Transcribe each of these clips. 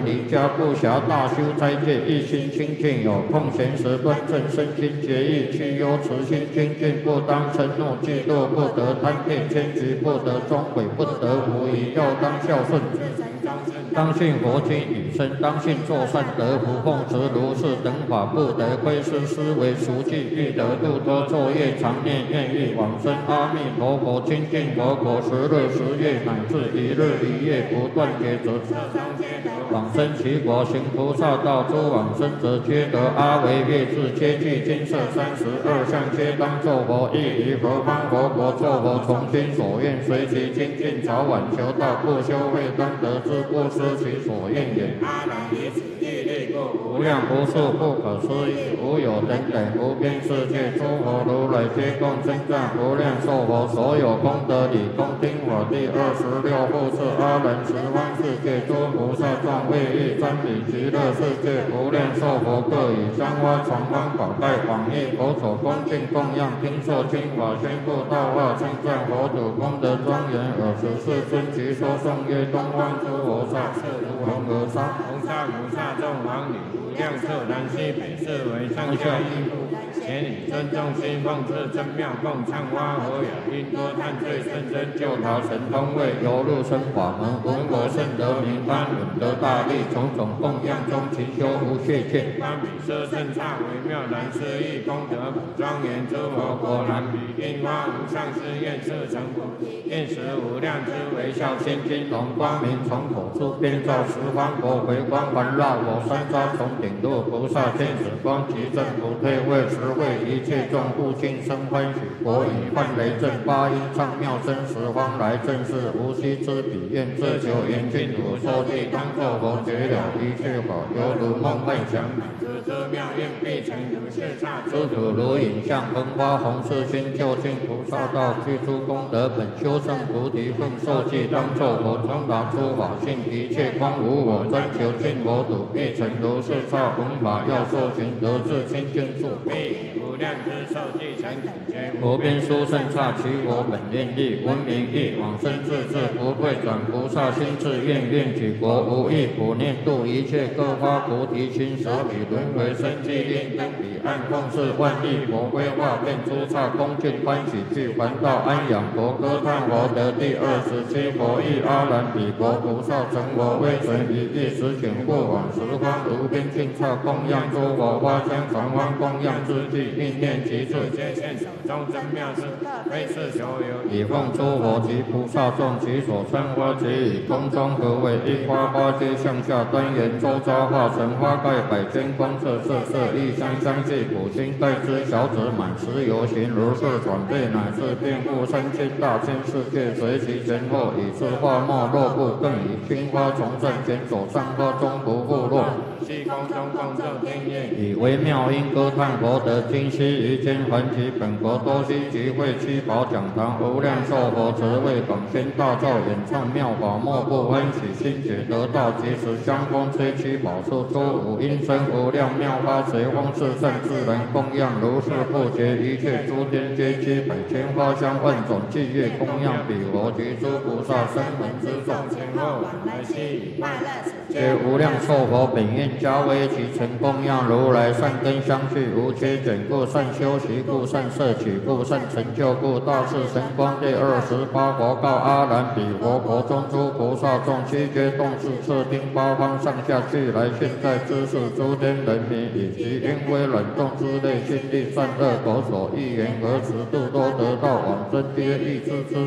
离家不暇大修斋戒，一心清净，有空闲时端正身心节义，去忧慈心精进，不当嗔怒嫉妒，不得贪恋天局，不得终悔，不得无疑，要当孝顺。当信佛经语声，当信作善得福，奉持如是等法，不得窥视思维熟记，欲得度脱作业，常念愿欲往生阿弥陀佛，清净佛果10日10夜乃至1日1夜不断皆得往生其国，行菩萨道，诸往生者皆得阿惟越致，皆具金色32相，皆当作佛，亦于何方佛国作佛，从心所愿，随其精进，早晚求道，不修慧当得之，不失其所愿也。阿难以此地利故，无量无数不可思议，无有等等无边世界，诸佛如来皆共称赞无量寿佛，所有功德理恭听我第26复次阿难十方世界诸菩萨众为欲瞻彼极乐世界无量寿佛，各以香花传方宝盖往诣佛所恭敬供养，听受经法宣布道化，称赞佛祖功德庄严，尔时世尊即说颂曰：东方诸菩萨是如恒河沙，菩萨众王女无量寿，南西北四维上下一夫，前以尊重心奉至真妙共唱花和雅音歌叹最甚深救逃神通位，游入生法门，闻我甚得名堪，闻得大利，种种供养中勤修无懈怠。堪比舍甚刹微妙难思议，功德普庄严，诸佛果然比樱花无上誓愿色成佛，愿识无量之微笑心经龙光明，从口出遍照十方国，回光环绕我三匝，从顶入菩萨天使光，即正不退位，实会一切众不尽生欢喜。我以幻雷震八音唱妙声，十方来正是无息之彼，愿自求严净土说地，当作佛觉了一切法，犹如梦幻想。这妙愿必成如是刹，诸土如影像，恒花红世心，究竟菩萨道，具诸功德本，修正菩提分受记，当作佛，通达诸法性，一切光无我，专求尽佛土，必成如是刹。弘法要受行，得至清净处，必以无量之寿继承等觉。无边殊胜刹，其我本愿力，闻名义，往生自治，不退转菩萨心智，愿举国无异，普念度一切各发菩提心，舍彼轮回生机令，登彼岸奉事万亿佛规划，遍诸刹恭敬欢喜，具还道安养佛，歌叹佛得第27佛意，阿难彼国菩萨成佛，威神一意时请过往十方如边境刹，供养诸佛花香传方供养之际，应念其罪，皆现手中真妙事，非是求有，以奉诸佛及菩萨众，其所参花皆以空中合为一花，花皆向下端严，周遭化成花盖百千光色，色色异香相继，普心盖之小指满十游行，如是转变，乃至遍覆3000大千世界，随其前后，以是花没落不，更以青花从正前手上花中不复落，细空中共振天乐，以微妙音歌叹佛得今昔于间，还其本国多悉集会七宝讲堂，无量寿佛慈为广宣大造，演唱妙法，莫不欢喜心解得道，即时香风吹七宝树，诸五音声无量妙法，随风四圣自然供养，如是不绝，一切诸天皆悉百千花香换种，祭月供养彼佛及诸菩萨声闻之众，前后往来悉以快乐此皆无量寿佛本愿加为其成供养，如来善根相续，无缺减故，善修习故，善摄取故，善成就故，大士神光第28佛告阿难彼佛国中诸菩萨众，悉皆动视彻听八方上下俱来，现在知识诸天人民，以及因为冷冻之类，心力善恶口所欲言何时度多得道往生，皆欲知之。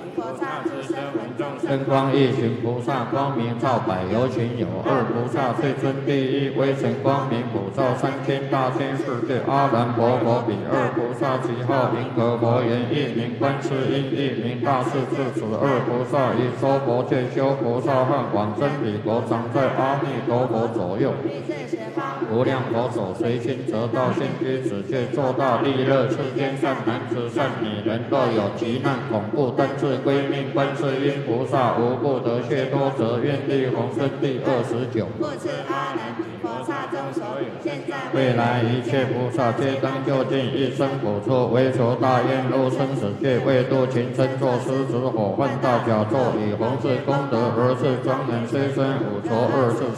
真光一行菩萨光明照百有情，有二菩萨最尊第一，微尘光明普照3000大千世界，阿难佛佛彼二菩萨，其号银河佛言，一名观世音，一名大势至。此二菩萨以说佛戒修菩萨汉，往生彼国，常在阿弥陀佛左右。无量佛手随心得道，现居此界，作大利乐，世间善男子善女人，若有急难恐怖，但自归命观世音菩萨，无不得解脱，则愿力宏生第29。故此阿难彼菩萨中所有现在未来一切菩萨，皆当就近一生补处，为求大愿入生死界，为度群生，作狮子火犯大甲咒，以弘誓功德而是庄严，虽生五浊24